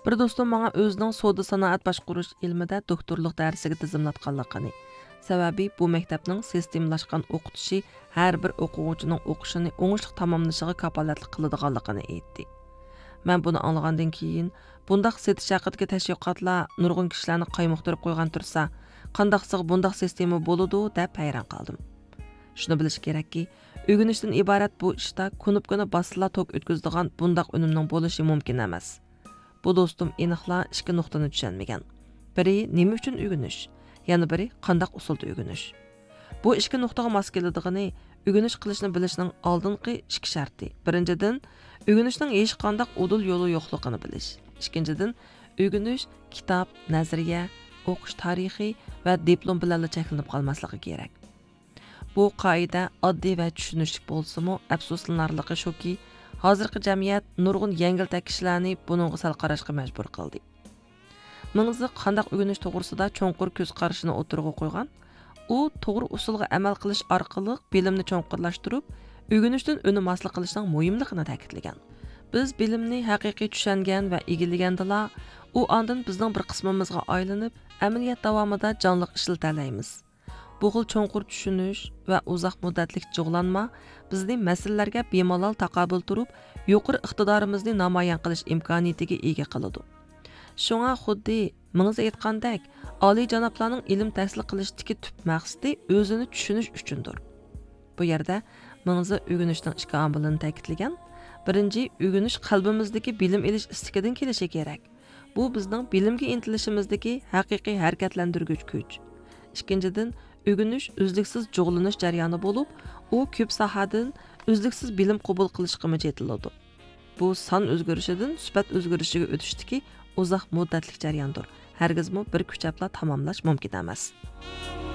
Bir do'stim menga o'zining savdo sanoat boshqarish ilmida doktorlik darsiga tizimlatganligini, sababi bu maktabning sistemlashgan o'qitishi har bir o'quvchining o'qishini o'ngishli tamomlashiga kafolatlik qiladiganligini aytdi. Men buni anglagandan keyin bundaq setish haqidagi tashviqotlar nurg'un kishilarni qaymoqtirib qo'ygan tursa, qandaqsiq bundaq sistema bo'ladi deb hayron qoldim. Shuni bilish kerakki, o'rganishdan iborat bu ishda kunib-kuni basilla tok o'tkazadigan bundaq unumning bo'lishi mumkin emas. Bu do'stim aniqla ikki nuqtani tushunmagan. Biri nima uchun o'rganish, yana biri qandaq usulda o'rganish. Bu ikki nuqtaga mos keladiganini o'rganish qilishni bilishning oldingi ikki sharti. Birinchidan, o'rganishning hech qandaq udul yo'li yo'qligini bilish. Ikkinchidan, o'rganish kitob, nazariya, o'qish tarixi va diplom bilan cheklanib qolmasligi kerak. Bu qoida oddiy va tushunishli bo'lsa-mu, afsuslanarligi shuki, hozirgi jamiyat nurg'un yengiltak kishilarni buningga sal qarashga majbur qildi. Mingizli qandaq o'rganish to'g'risida cho'nqur ko'z qarashini o'tirg'a qo'ygan, u to'g'ri usulga amal qilish orqali bilimni cho'nqurlashtirib, o'rganishdan unumoslik qilishning muhimligini ta'kidlagan. Biz bilimni haqiqiy tushungan va egallagandilar, u ondan bizning bir qismimizga aylanib, amaliyot davomida jonliq ishlatalaymiz. Bu xil cho'nqur tushunish va uzoq muddatlik jug'lanma bizni masalalarga bemalol taqobil turib, yuqori iqtidorimizni namoyon qilish imkoniyatiga ega qiladi. Shunga xuddi mingiz aytgandek, oliy janoblarning ilm tahsil qilishdagi tub maqsadi o'zini tushunish uchundir. Bu yerda mingizni o'rganishning ikki omilini ta'kidlagan. Birinchi, o'rganish qalbimizdagi bilim olish istikidan kelishi kerak. Bu bizning bilimga intilishimizdagi haqiqiy harakatlantirgich kuch. Ikkinchidan, o'rganish uzluksiz jug'lanish jarayoni bo'lib, u ko'p sohadan uzluksiz bilim qabul qilishga mo'jitiladi. Bu son o'zgarishidan sifat o'zgarishiga o'tishdiki, uzoq muddatli jarayondir. Hargizmi bir kuchapla tamomlash mumkin emas.